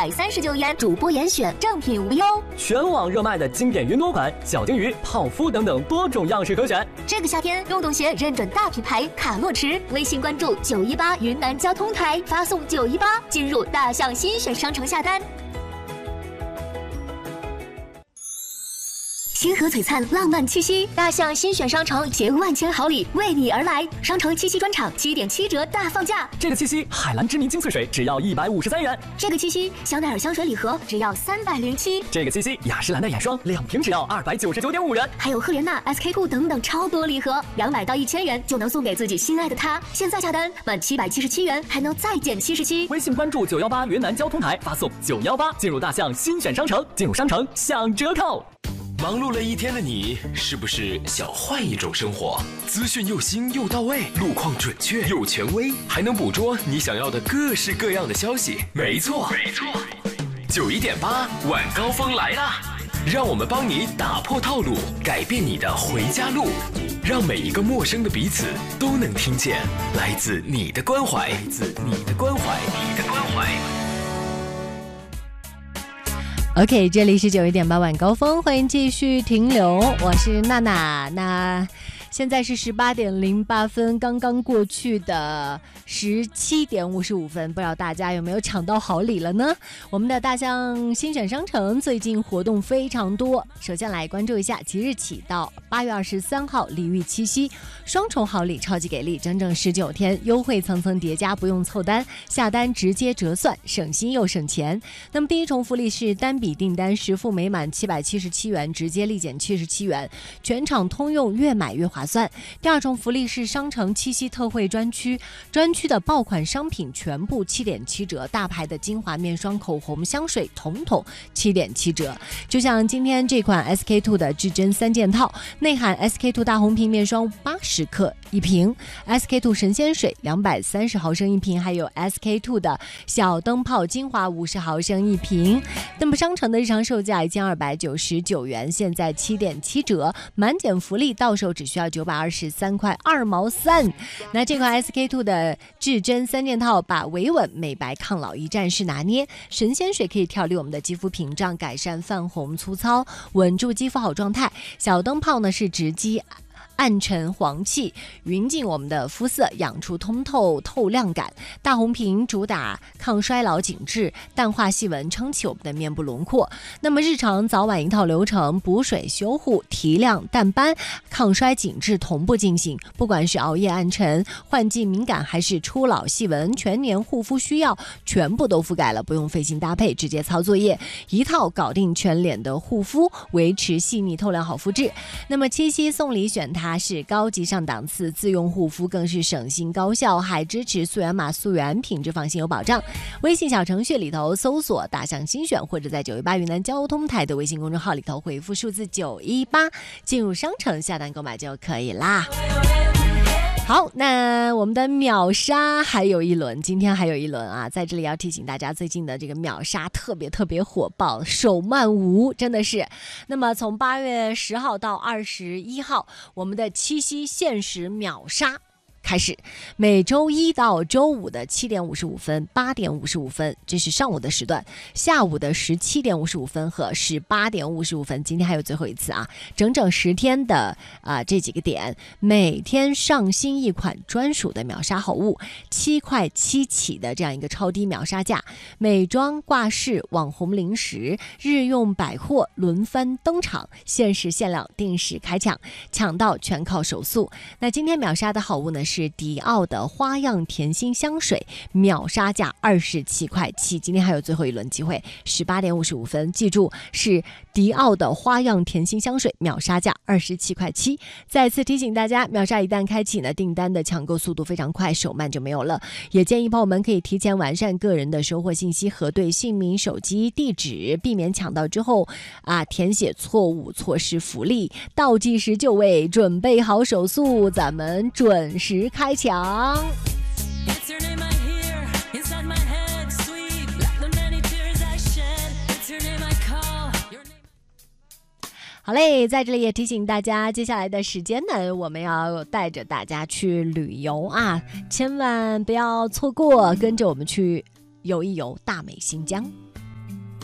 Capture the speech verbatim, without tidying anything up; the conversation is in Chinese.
百三十九元，主播严选，正品无忧。 全网热卖的经典云朵款、小鲸鱼、泡芙等等多种样式可选。 这个夏天，运动鞋认准大品牌卡洛驰，微信关注九一八云南交通台，发送九一八进入大象新选商城下单。星河璀璨，浪漫气息，大象新选商城携万千好礼为你而来。商城七夕专场七点七折大放价， 这个七夕海蓝之谜精粹水只要一百五十三元， 这个七夕香奈儿香水礼盒只要三百零七， 这个七夕雅诗兰黛眼霜两瓶只要二百九十九点五元， 还有赫莲娜、S K two 等等超多礼盒，两百到一千元就能送给自己心爱的他。现在下单满七百七十七元还能再减七十七。 微信关注九幺八云南交通台，发送九幺八进入大象新选商城，进入商城享折扣。 忙碌了一天的你，是不是想换一种生活？资讯又新又到位，路况准确又权威，还能捕捉你想要的各式各样的消息。没错，没错，九一点八晚高峰来啦！让我们帮你打破套路，改变你的回家路，让每一个陌生的彼此都能听见来自你的关怀，来自你的关怀，你的关怀。 OK， 这里是九一点八晚高峰，欢迎继续停留，我是娜娜。那现在是十八点零八分，刚刚过去的十七点五十五分，不知道大家有没有抢到好礼了呢？我们的大象新选商城最近活动非常多，首先来关注一下，即日起到八月二十三号，礼遇七夕，双重好礼，超级给力，整整十九天，优惠层层叠加，不用凑单，下单直接折算，省心又省钱。那么第一重福利是单笔订单实付每满七百七十七元，直接立减七十七元，全场通用，越买越划算。第二重福利是商城七夕特惠专区，专区的爆款商品全部七点七折，大牌的精华面霜、口红、香水统统七点七折。就像今天这款 S K two 的至臻三件套，内含 S K two 大红瓶面霜八十克一瓶， S K two 神仙水两百三十毫升一瓶，还有 S K two 的小灯泡精华五十毫升一瓶。那么商城的日常售价一千二百九十九元，现在七点七折，满减福利到手只需要九百二十三块二毛三。那这款 S K two 的至臻三件套，把维稳、美白、抗老一站式拿捏。神仙水可以调理我们的肌肤屏障，改善泛红粗糙，稳住肌肤好状态。小灯泡呢是直击暗沉黄气，匀净我们的肤色，养出通透透亮感。大红瓶主打抗衰老紧致，淡化细纹，撑起我们的面部轮廓。那么日常早晚一套流程，补水修护、提亮、淡斑、抗衰紧致同步进行。不管是熬夜暗沉、换季敏感，还是初老细纹、全年护肤需要，全部都覆盖了，不用费心搭配，直接操作页一套搞定全脸的护肤，维持细腻透亮好肤质。那么七夕送礼选它是高级上档次，自用护肤更是省心高效，还支持溯源码溯源，品质放心有保障。微信小程序里头搜索大象新选，或者在九一八云南交通台的微信公众号里头回复数字九一八，进入商城下单购买就可以啦。好，那我们的秒杀还有一轮，今天还有一轮啊，在这里要提醒大家，最近的这个秒杀特别特别火爆，手慢无，真的是。那么从八月十号到二十一号，我们的七夕限时秒杀开始，每周一到周五的七点五十五分、八点五十五分，这是上午的时段；下午的十七点五十五分和十八点五十五分，今天还有最后一次啊，整整十天的啊、呃、这几个点，每天上新一款专属的秒杀好物，七块七起的这样一个超低秒杀价，美妆、挂饰、网红零食、日用百货轮番登场，限时限量，定时开抢，抢到全靠手速。那今天秒杀的好物呢是。是迪奥的花样甜心香水，秒杀价二十七块七，今天还有最后一轮机会，十八点五十五分，记住是迪奥的花样甜心香水，秒杀价二十七块七。再次提醒大家，秒杀一旦开启呢，订单的抢购速度非常快，手慢就没有了。也建议朋友们可以提前完善个人的收货信息，核对姓名、手机、地址，避免抢到之后啊填写错误，错失福利。倒计时就位，准备好手速，咱们准时开抢。好嘞，在这里也提醒大家，接下来的时间呢，我们要带着大家去旅游啊，千万不要错过，跟着我们去游一游大美新疆。